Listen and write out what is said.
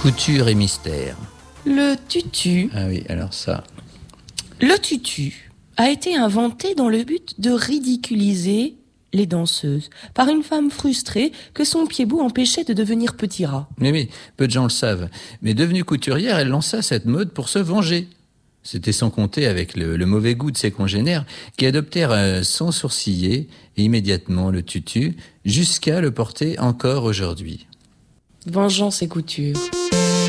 Couture et mystère. Le tutu. Ah oui, alors ça. Le tutu a été inventé dans le but de ridiculiser les danseuses par une femme frustrée que son pied-bout empêchait de devenir petit rat. Mais oui, peu de gens le savent. Mais devenue couturière, elle lança cette mode pour se venger. C'était sans compter avec le mauvais goût de ses congénères qui adoptèrent sans sourciller et immédiatement le tutu jusqu'à le porter encore aujourd'hui. Vengeance et couture.